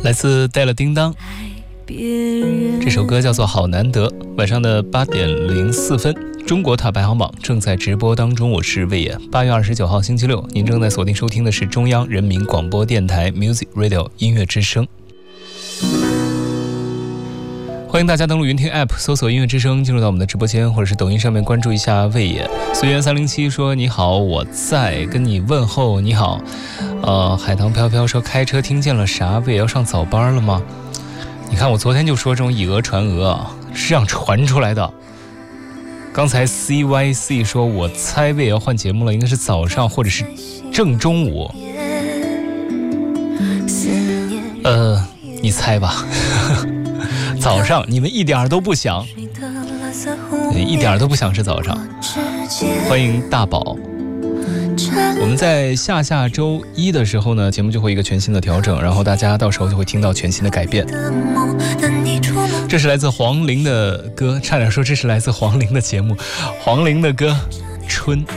来自带了叮当，这首歌叫做好难得。晚上的8点04分，中国塔排行榜正在直播当中，我是魏野。8月29号星期六，您正在锁定收听的是中央人民广播电台 Music Radio 音乐之声。欢迎大家登录云听 App 搜索音乐之声，进入到我们的直播间，或者是抖音上面关注一下魏野。随缘307说你好，我在跟你问候你好。海棠飘飘说开车听见了啥？魏野要上早班了吗？你看我昨天就说这种以讹传讹啊，是这样传出来的。刚才 CYC 说我猜魏野要换节目了，应该是早上或者是正中午。你猜吧。早上你们一点都不想，一点都不想是早上。欢迎大宝。我们在下周一的时候呢，节目就会一个全新的调整，然后大家到时候就会听到全新的改变。这是来自黄龄的歌，差点说这是来自黄龄的节目，黄龄的歌《春》。